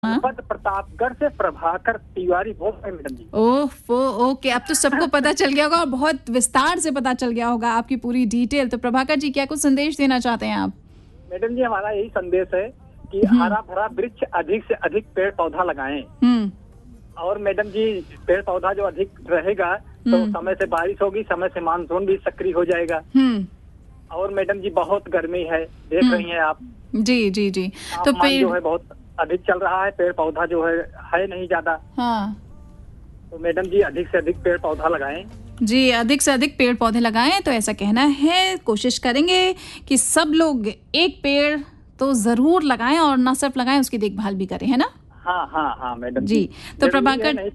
हाँ? प्रतापगढ़ से प्रभाकर तिवारी बोल रहे हैं मैडम जी। ओके, अब तो सबको पता चल गया होगा और बहुत विस्तार से पता चल गया होगा आपकी पूरी डिटेल। तो प्रभाकर जी, क्या कुछ संदेश देना चाहते हैं आप? मैडम जी, हमारा यही संदेश है कि हरा भरा वृक्ष अधिक से अधिक पेड़ पौधा लगाएं। और मैडम जी, पेड़ पौधा जो अधिक रहेगा तो समय से बारिश होगी, समय से मानसून भी सक्रिय हो जाएगा। और मैडम जी, बहुत गर्मी है, देख रही हैं आप। जी जी जी। तो पेड़ जो है बहुत अधिक चल रहा है, पेड़ पौधा जो है नहीं ज्यादा। हाँ। तो मैडम जी, अधिक से अधिक पेड़ पौधा लगाएं। जी, अधिक से अधिक पेड़ पौधे लगाएं, तो ऐसा कहना है। कोशिश करेंगे कि सब लोग एक पेड़ तो जरूर लगाएं और न सिर्फ लगाएं, उसकी देखभाल भी करें, है ना? हाँ हाँ हाँ मैडम जी। तो प्रभाकर, नहीं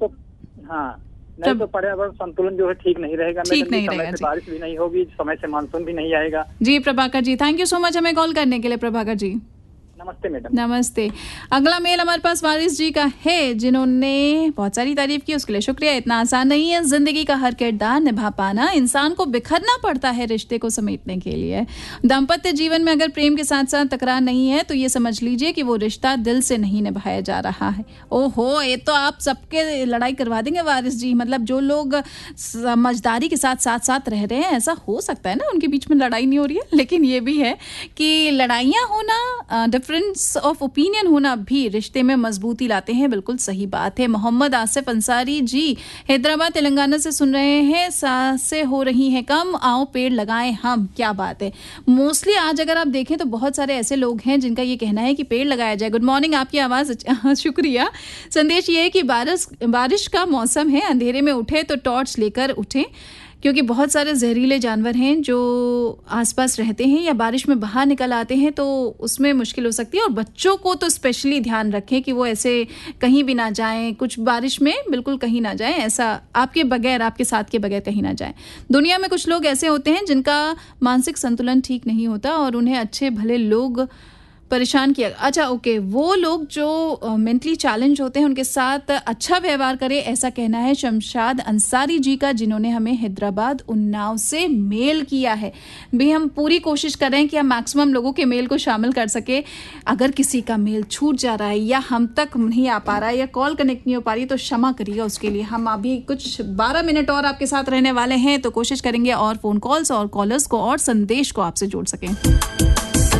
तो पर्यावरण संतुलन जो है ठीक नहीं रहेगा। ठीक नहीं समय रहेगा। से बारिश भी नहीं होगी, समय से मानसून भी नहीं आएगा। जी Prabhakar ji, thank you so much हमें कॉल करने के लिए। प्रभाकर जी नमस्ते मैडम। नमस्ते। अगला मेल हमारे पास वारिस जी का है, जिन्होंने बहुत सारी तारीफ की, उसके लिए शुक्रिया। इतना आसान नहीं है जिंदगी का हर किरदार निभा पाना, इंसान को बिखरना पड़ता है रिश्ते को समेटने के लिए। दाम्पत्य जीवन में अगर प्रेम के साथ साथ तकरार नहीं है तो ये समझ लीजिए कि वो रिश्ता दिल से नहीं निभाया जा रहा है। ओहो, ये तो आप सबके लड़ाई करवा देंगे वारिस जी। मतलब जो लोग समझदारी के साथ साथ साथ रह रहे हैं, ऐसा हो सकता है ना उनके बीच में लड़ाई नहीं हो रही है, लेकिन ये भी है कि लड़ाइयाँ होना, डिफरेंस ऑफ ओपिनियन होना भी रिश्ते में मजबूती लाते हैं। बिल्कुल सही बात है। मोहम्मद आसिफ अंसारी जी हैदराबाद तेलंगाना से सुन रहे हैं। सांसें हो रही हैं कम, आओ पेड़ लगाएं हम। क्या बात है। मोस्टली आज अगर आप देखें तो बहुत सारे ऐसे लोग हैं जिनका ये कहना है कि पेड़ लगाया जाए। गुड मॉर्निंग, आपकी आवाज़ शुक्रिया। संदेश ये है कि बारिश का मौसम है, अंधेरे में उठे तो टॉर्च लेकर उठें, क्योंकि बहुत सारे जहरीले जानवर हैं जो आसपास रहते हैं या बारिश में बाहर निकल आते हैं, तो उसमें मुश्किल हो सकती है। और बच्चों को तो स्पेशली ध्यान रखें कि वो ऐसे कहीं भी ना जाएं, कुछ बारिश में बिल्कुल कहीं ना जाएं, ऐसा आपके साथ के बगैर कहीं ना जाएं। दुनिया में कुछ लोग ऐसे होते हैं जिनका मानसिक संतुलन ठीक नहीं होता और उन्हें अच्छे भले लोग परेशान किया। अच्छा ओके, वो लोग जो मेंटली चैलेंज होते हैं उनके साथ अच्छा व्यवहार करें, ऐसा कहना है शमशाद अंसारी जी का, जिन्होंने हमें हैदराबाद उन्नाव से मेल किया है। भी हम पूरी कोशिश कर रहे हैं कि हम मैक्सिमम लोगों के मेल को शामिल कर सके। अगर किसी का मेल छूट जा रहा है या हम तक नहीं आ पा रहा है या कॉल कनेक्ट नहीं हो पा रही, तो क्षमा करिएगा उसके लिए। हम अभी कुछ 12 मिनट और आपके साथ रहने वाले हैं, तो कोशिश करेंगे और फोन कॉल्स और कॉलर्स को और संदेश को आपसे जोड़ सकें।